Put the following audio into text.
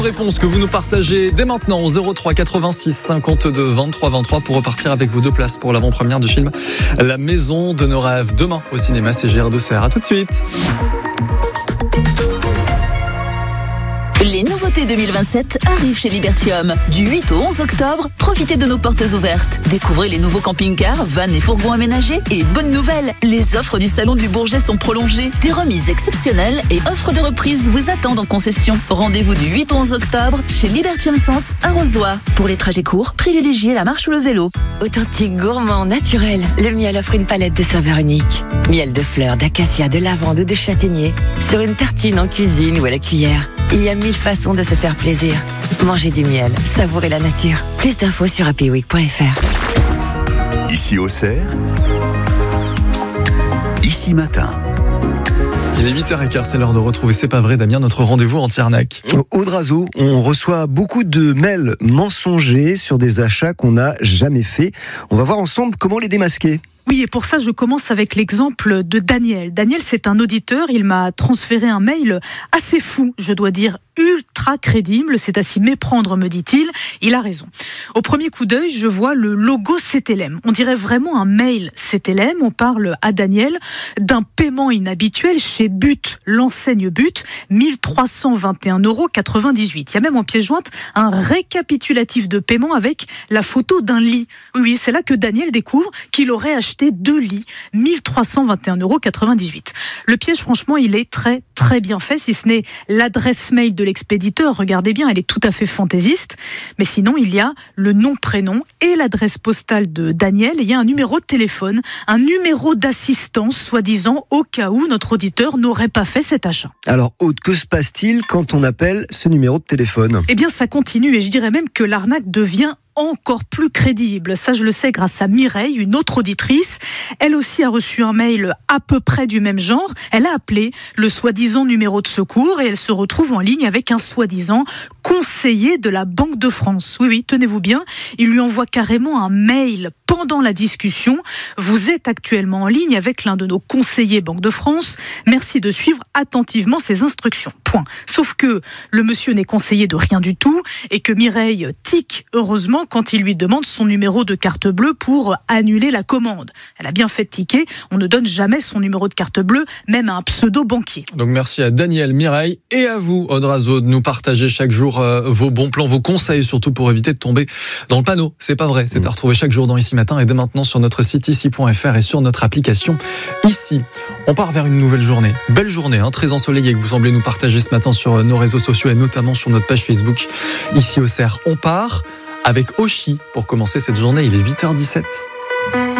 Réponse que vous nous partagez dès maintenant au 03 86 52 23 23 pour repartir avec vos 2 places pour l'avant-première du film La Maison de nos rêves demain au cinéma CGR d'Auxerre. À tout de suite. Les nouveautés 2027 arrivent chez Libertium. Du 8 au 11 octobre, profitez de nos portes ouvertes. Découvrez les nouveaux camping-cars, vannes et fourgons aménagés. Et bonne nouvelle, les offres du Salon du Bourget sont prolongées. Des remises exceptionnelles et offres de reprise vous attendent en concession. Rendez-vous du 8 au 11 octobre chez Libertium Sens à Rozoy. Pour les trajets courts, privilégiez la marche ou le vélo. Authentique, gourmand, naturel, le miel offre une palette de saveurs uniques. Miel de fleurs, d'acacia, de lavande ou de châtaignier. Sur une tartine en cuisine ou à la cuillère. Il y a 1000 façons de se faire plaisir. Mangez du miel, savourez la nature. Plus d'infos sur happyweek.fr. Ici Auxerre, ici matin. Il est 8h15, c'est l'heure de retrouver C'est pas vrai, Damien, notre rendez-vous anti-arnaque. Audrazo, on reçoit beaucoup de mails mensongers sur des achats qu'on n'a jamais faits. On va voir ensemble comment les démasquer. Oui, et pour ça, je commence avec l'exemple de Daniel. Daniel, c'est un auditeur. Il m'a transféré un mail assez fou, je dois dire, ultra crédible. C'est à s'y méprendre, me dit-il. Il a raison. Au premier coup d'œil, je vois le logo CTLM. On dirait vraiment un mail CTLM. On parle à Daniel d'un paiement inhabituel chez But, l'enseigne But, 1321,98 €. Il y a même en pièce jointe un récapitulatif de paiement avec la photo d'un lit. Oui, c'est là que Daniel découvre qu'il aurait acheté 2 lits, 1321,98 €. Le piège, franchement, il est très, très bien fait, si ce n'est l'adresse mail de l'expéditeur. Regardez bien, elle est tout à fait fantaisiste. Mais sinon, il y a le nom, prénom et l'adresse postale de Daniel. Et il y a un numéro de téléphone, un numéro d'assistance, soi-disant, au cas où notre auditeur n'aurait pas fait cet achat. Alors, Aude, que se passe-t-il quand on appelle ce numéro de téléphone ? Eh bien, ça continue et je dirais même que l'arnaque devient encore plus crédible. Ça, je le sais grâce à Mireille, une autre auditrice. Elle aussi a reçu un mail à peu près du même genre. Elle a appelé le soi-disant numéro de secours et elle se retrouve en ligne avec un soi-disant conseiller de la Banque de France. Oui, oui, tenez-vous bien. Il lui envoie carrément un mail pendant la discussion. Vous êtes actuellement en ligne avec l'un de nos conseillers Banque de France. Merci de suivre attentivement ces instructions. Point. Sauf que le monsieur n'est conseiller de rien du tout et que Mireille tique, heureusement, quand il lui demande son numéro de carte bleue pour annuler la commande. Elle a bien fait tiquer. On ne donne jamais son numéro de carte bleue, même à un pseudo-banquier. Donc merci à Daniel, Mireille et à vous, Audrazo, de nous partager chaque jour vos bons plans, vos conseils, surtout pour éviter de tomber dans le panneau. C'est pas vrai. C'est à retrouver chaque jour dans Ici Matin et dès maintenant sur notre site ici.fr et sur notre application Ici. On part vers une nouvelle journée. Belle journée, très ensoleillée que vous semblez nous partager ce matin sur nos réseaux sociaux et notamment sur notre page Facebook Ici Auxerre. On part avec Oshi pour commencer cette journée. Il est 8h17.